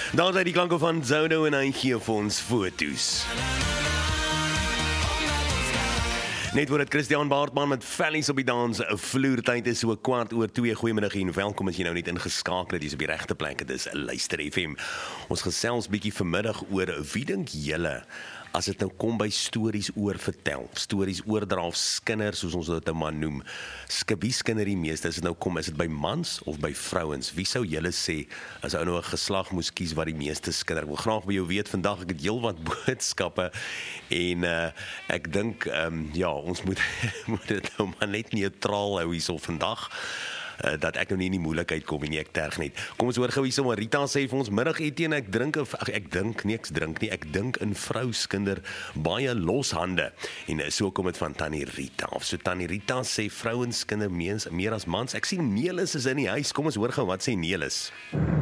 Daar zijn die klanken van Zono en hy gee vir ons foto's. Net voor het Christian Baartman met Vellies op die dans, vloertyd is so 1:15. Goeiemiddag en welkom as jy nou net ingeskakel het, dis op die regte plek, dit is Luister FM. Ons gesels bietjie vanmiddag oor wie dink julle as dit nou kom by stories oor vertel, stories oordra of skinder, soos ons dit nou maar noem. Wie skinder die meeste, as dit nou kom, is dit by mans of by vrouens? Wie sou julle sê, as ou nou 'n geslag moes kies wat die meeste skinder? Ek wil graag by jou weet vandag, ek het heelwat boodskappe, en ek dink, ons moet dit nou maar net neutraal hou hierso vandag, dat ek nou nie in die moeilikheid kom en nie, ek terg net. Kom ons hoor gou hierso, maar Rita sê vir ons, middageten, ek dink in vrouskinder baie loshande, en so kom dit van Tannie Rita, of so Tannie Rita sê vrouenskinder meer as mans. Ek sien Nelis is in die huis, kom ons hoor gou, wat sê Nelis?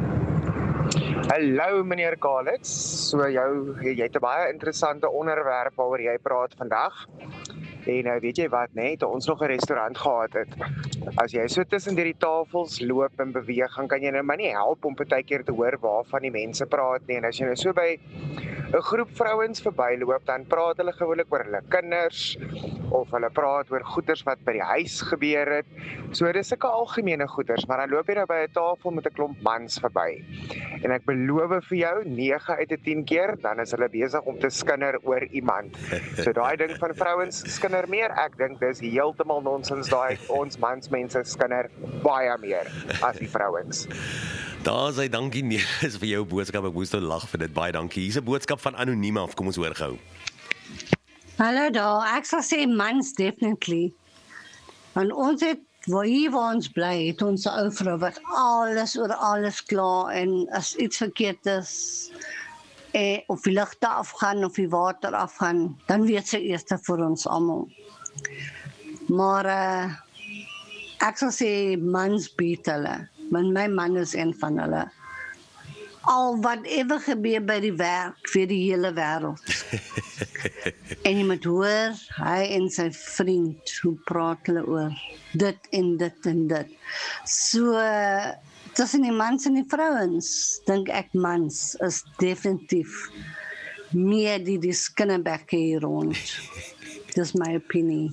Hallo meneer Kalix, jy het 'n baie interessante onderwerp waaroor jy praat vandag. En weet jy wat, net ons nog 'n restaurant gehad het. As jy so tussen die tafels loop en beweeg, dan kan jy nou maar nie help om partykeer te hoor waarvan die mense praat nie. En as jy nou so by 'n groep vrouens verbyloop, dan praat hulle gewoonlik oor hulle kinders, of hulle praat oor goeders wat by die huis gebeur het. So dis sulke algemene goeders, maar dan loop jy nou by 'n tafel met 'n klomp mans verby. En ek beloof vir jou, 9 uit 10 keer, dan is hulle besig om te skinder oor iemand. So daai ding van vrouens skinder meer, ek dink dis heeltemal nonsens, daai ons mansmense skinder baie meer as die vrouens. Daar sê dankie Nelis vir jou boodskap, ek moes nou lag vir dit, baie dankie. Hier's 'n boodskap van Anoniem af, kom ons hoor gou. Hallo daar, ek sal sê mans definitely. Want ons het, waar ons bly, het ons 'n ou vrou wat alles oor alles kla, en as iets verkeerd is, of die ligte afgaan, of die water afgaan, dan weet sy eers vir ons almal. Maar ek sal sê mans beat hulle, want my man is een van hulle. Al whatever gebeur by die werk, vir die hele wêreld. En jy moet hoor, hy en sy vriend, hoe praat hulle oor dit en dit en dit. So, tussen die mans en die vrouens, dink ek mans is definitief meer die skinnebekke hier rond. Dis my opinie.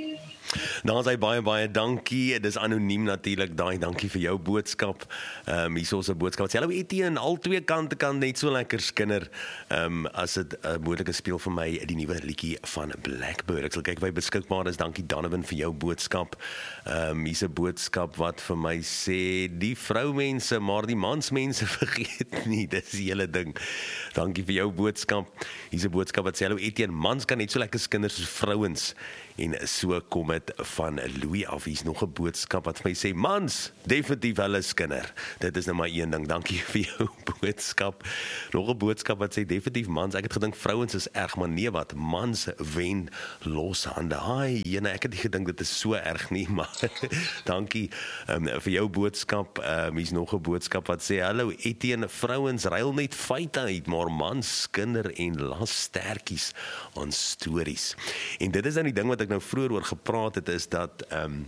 Dan sê baie dankie, dis Anoniem natuurlik, dankie vir jou boodskap. Hierso is 'n boodskap, hallo Etienne, al twee kante kan net so lekker skinder, as dit 'n moeilike speel vir my, die nuwe liedjie van Blackbird. Ek sal kyk of hy beskikbaar is, dankie Donovan vir jou boodskap. Hier's 'n boodskap wat vir my sê, die vroumense, maar die mansmense vergeet nie, dis die hele ding. Dankie vir jou boodskap. Hier's 'n boodskap wat sê, hallo Etienne, mans kan net so lekker skinder soos vrouens, en so kom dit van Louis af. Hier's nog 'n boodskap wat vir my sê, mans, definitief hulle skinder. Dit is nou maar een ding, dankie vir jou boodskap. Nog 'n boodskap wat sê, definitief mans, ek het gedink vrouens is erg, maar nee wat, mans wen loshande. Jene, ek het nie gedink dit is so erg nie, maar dankie vir jou boodskap. Hier's nog 'n boodskap wat sê, hallo Etienne, vrouens ruil net feite uit, maar mans skinder en las sterkies aan stories. En dit is dan die ding wat ek nou vroeër oor gepraat het, is dat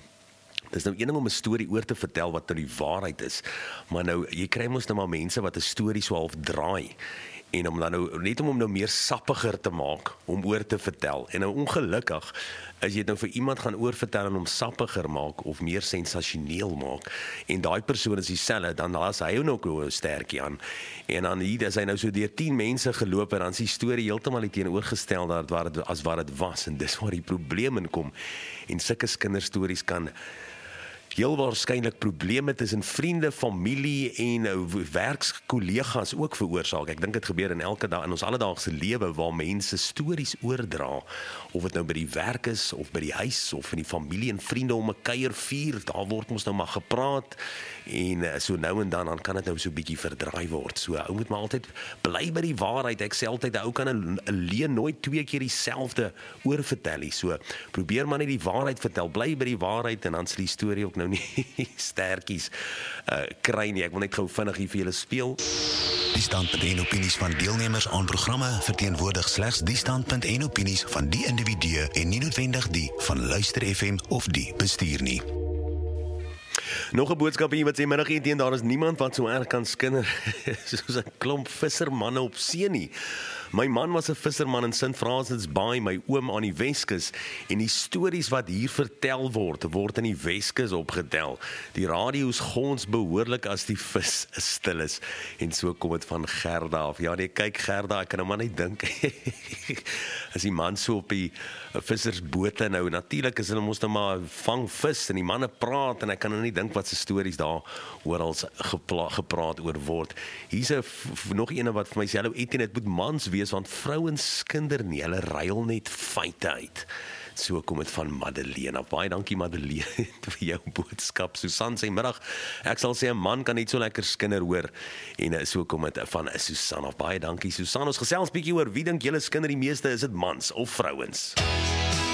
dis nou een ding om 'n storie oor te vertel wat nou die waarheid is, maar nou, jy kry mos nou maar mense wat 'n storie so half draai, en om dan nou, net om hom nou meer sappiger te maak, om oor te vertel, en nou ongelukkig, as jy het nou vir iemand gaan oorvertel en hom sappiger maak, of meer sensasioneel maak, en daai persoon is dieselfde, dan las hy nou ook 'n sterkie aan, en dan hier is hy nou so deur 10 mense geloop, en dan is die storie heeltemal die teenoorgestel as wat dit was, en dis waar die probleem in kom, en sulke kinderstories kan heel waarskynlik probleme tussen vriende, familie en werkskollegas ook veroorsaak. Ek dink dit gebeur in elke dag in ons alledaagse lewe waar mense stories oordra, of dit nou by die werk is of by die huis of in die familie en vriende om 'n kuier vier, daar word ons nou maar gepraat, en so nou en dan kan dit nou so 'n bietjie verdraai word. So ou moet maar altyd bly by die waarheid. Ek sê altyd, ou kan 'n leuen nooit 2 keer dieselfde oorvertel nie. So probeer maar net die waarheid vertel, bly by die waarheid, en dan sal die storie ook nou nie sterkies kry nie. Ek wil net gou vinnig hier vir julle speel. Die standpunt en opinies van deelnemers aan programme verteenwoordig slegs die standpunt en opinies van die individue en nie noodwendig die van Luister FM of die bestuur nie. Nog 'n boodskap hier wat sê middagete en daar is niemand wat so erg kan skinder soos 'n klomp vissermanne op see nie. My man was 'n visserman in St. Francis Bay, my oom aan die Weskus, en die stories wat hier vertel word in die Weskus opgetel. Die radio's gons behoorlik as die vis stil is. En so kom dit van Gerda af. Ja nee, kyk Gerda, ek kan nou maar net dink as die man so op die vissersbote nou, natuurlik is hulle mos nou maar vang vis en die manne praat en ek kan nou nie dink wat se stories daar oral gepraat oor word. Hier's nog ene wat vir my sê, hallo Etienne, dit moet mans wees want vrouens skinder nie, hulle ruil net feite uit. So kom dit van Madeleine. Baie dankie Madeleine vir jou boodskap. Susan sê middag, ek sal sê 'n man kan net so lekker skinder hoor. En so kom dit van Susan. Baie dankie Susan. Ons gesels bietjie oor wie dink julle skinder die meeste, is dit mans of vrouens?